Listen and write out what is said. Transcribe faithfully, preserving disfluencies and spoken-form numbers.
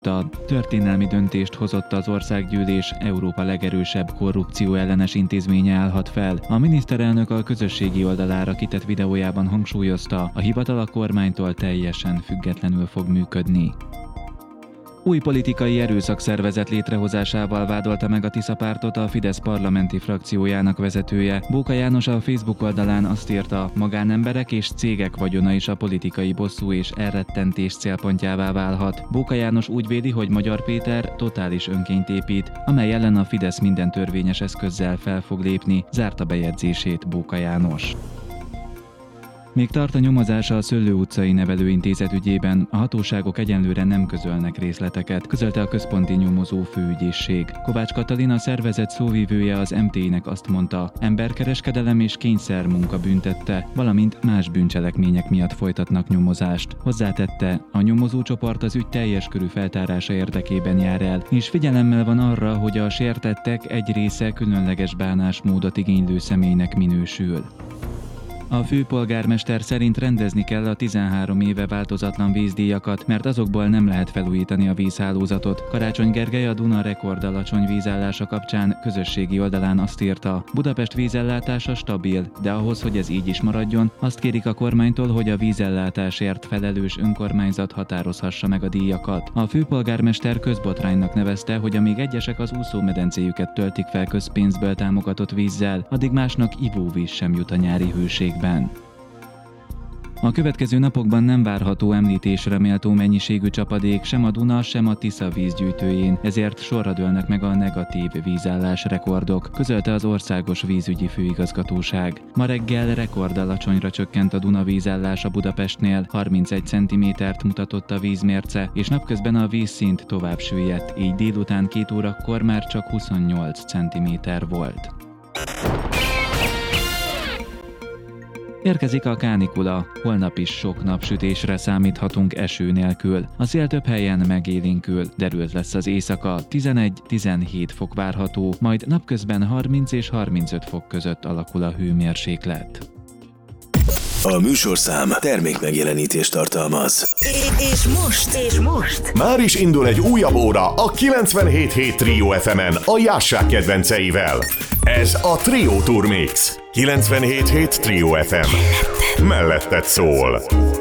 A történelmi döntést hozott az országgyűlés, Európa legerősebb korrupció ellenes intézménye állhat fel. A miniszterelnök a közösségi oldalára kitett videójában hangsúlyozta, a hivatal a kormánytól teljesen függetlenül fog működni. Új politikai erőszakszervezet létrehozásával vádolta meg a Tisza pártot a Fidesz parlamenti frakciójának vezetője. Bóka János a Facebook oldalán azt írta, magánemberek és cégek vagyona is a politikai bosszú és elrettentés célpontjává válhat. Bóka János úgy véli, hogy Magyar Péter totális önkényt épít, amely ellen a Fidesz minden törvényes eszközzel fel fog lépni, zárta bejegyzését Bóka János. Még tart a nyomozás a Szöllő utcai nevelőintézet ügyében, a hatóságok egyenlőre nem közölnek részleteket, közölte a központi nyomozó főügyészség. Kovács Katalin, a szervezet szóvivője az em té i-nek azt mondta, emberkereskedelem és kényszermunka büntette, valamint más bűncselekmények miatt folytatnak nyomozást. Hozzátette, a nyomozócsoport az ügy teljes körű feltárása érdekében jár el, és figyelemmel van arra, hogy a sértettek egy része különleges bánásmódot igénylő személynek minősül. A főpolgármester szerint rendezni kell a tizenhárom éve változatlan vízdíjakat, mert azokból nem lehet felújítani a vízhálózatot. Karácsony Gergely a Duna rekord alacsony vízállása kapcsán közösségi oldalán azt írta, Budapest vízellátása stabil, de ahhoz, hogy ez így is maradjon, azt kérik a kormánytól, hogy a vízellátásért felelős önkormányzat határozhassa meg a díjakat. A főpolgármester közbotránynak nevezte, hogy amíg egyesek az úszómedencéjüket töltik fel közpénzből támogatott vízzel, addig másnak ivóvíz sem jut a nyári hőségben. A következő napokban nem várható említésre méltó mennyiségű csapadék sem a Duna, sem a Tisza vízgyűjtőjén, ezért sorra dőlnek meg a negatív vízállás rekordok, közölte az Országos Vízügyi Főigazgatóság. Ma reggel rekordalacsonyra csökkent a Duna vízállása Budapestnél, harmincegy centimétert mutatott a vízmérce, és napközben a vízszint tovább süllyedt, így délután két órakor már csak huszonnyolc centiméter volt. Érkezik a kánikula, holnap is sok napsütésre számíthatunk eső nélkül. A szél több helyen megélénkül, derült lesz az éjszaka, tizenegy-tizenhét fok várható, majd napközben harminc és harmincöt fok között alakul a hőmérséklet. A műsorszám termékmegjelenítést tartalmaz. És most, és most már is indul egy újabb óra a kilencvenhét hét Trio ef emen a Jássák kedvenceivel. Ez a Trio Tour Mix. kilencvenhét hét Trio ef em. Melletted szól.